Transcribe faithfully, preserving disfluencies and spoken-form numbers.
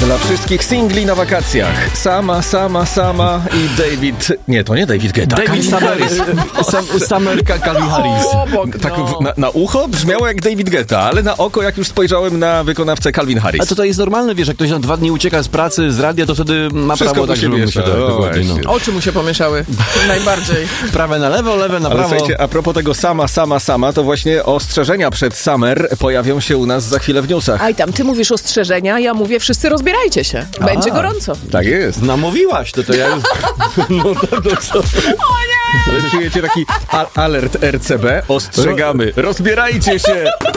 Dla wszystkich singli na wakacjach. Sama, sama, sama i David... Nie, to nie David Guetta. David Summer, Summer Calvin Harris. Tak w, na, na ucho brzmiało jak David Guetta, ale na oko, jak już spojrzałem na wykonawcę Calvin Harris. A to to jest normalne, wiesz, jak ktoś na dwa dni ucieka z pracy, z radia, to wtedy ma Wszystko prawo tak, żeby mu się miesza. tak, O, dokładnie, no. właśnie. Oczy mu się pomieszały. Najbardziej. Prawe na lewo, lewe na Ale prawo. słuchajcie, a propos tego sama, sama, sama, to właśnie ostrzeżenia przed Summer pojawią się u nas za chwilę w newsach. Aj tam, ty mówisz ostrzeżenia, ja mówię wszyscy rozbierajcie się. Będzie A. gorąco. Tak jest. Namówiłaś, to to ja już... No to, to co? Ale czujecie taki a- alert R C B? Ostrzegamy. Rozbierajcie się!